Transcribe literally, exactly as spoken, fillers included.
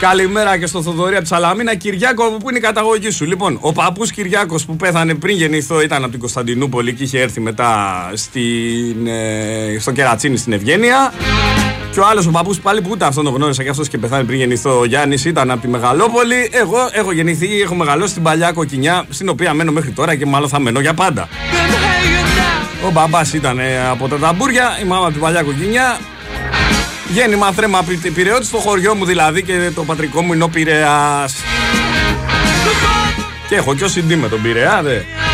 Καλημέρα και στο Θοδωρή από Σαλαμίνα. Κυριάκο, που είναι η καταγωγή σου? Λοιπόν, ο παππούς Κυριάκος που πέθανε πριν γεννηθώ ήταν από την Κωνσταντινούπολη και είχε έρθει μετά στην, ε, στο Κερατσίνι στην Ευγένεια. Και ο άλλος ο παππούς πάλι που ούτε αυτόν τον γνώρισα και αυτός και πεθάνει πριν γεννηθώ, ο Γιάννης, ήταν από τη Μεγαλόπολη. Εγώ έχω γεννηθεί, έχω μεγαλώσει στην παλιά Κοκκινιά, στην οποία μένω μέχρι τώρα και μάλλον θα μένω για πάντα. Ο μπαμπάς ήταν από τα Ταμπούρια, η μάμα από την παλιά Κοκκινιά. Γέννημα θρέμα Πειραιώτη, στο χωριό μου δηλαδή, και το πατρικό μου είναι ο Πειραιάς. Και έχω και ο Σιντή με τον Πειραιά, δε.